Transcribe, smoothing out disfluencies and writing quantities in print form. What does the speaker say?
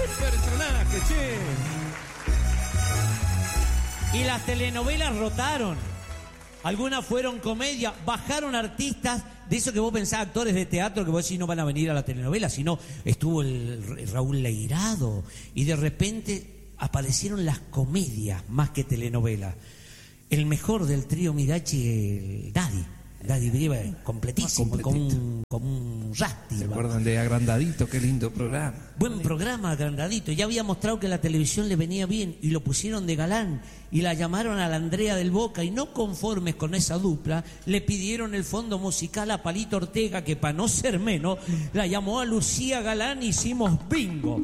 personaje, che. Y las telenovelas rotaron. Algunas fueron comedia, bajaron artistas de eso que vos pensás, actores de teatro que vos decís no van a venir a la telenovela, sino estuvo el Raúl Leirado y de repente aparecieron las comedias más que telenovelas. El mejor del trío Midachi, Daddy Brieva, completísimo, como un rasti. ¿Se acuerdan de Agrandadito? Qué lindo programa. Buen programa, Agrandadito. Ya había mostrado que la televisión le venía bien y lo pusieron de galán y la llamaron a la Andrea del Boca y no conformes con esa dupla, le pidieron el fondo musical a Palito Ortega que para no ser menos, la llamó a Lucía Galán y hicimos bingo.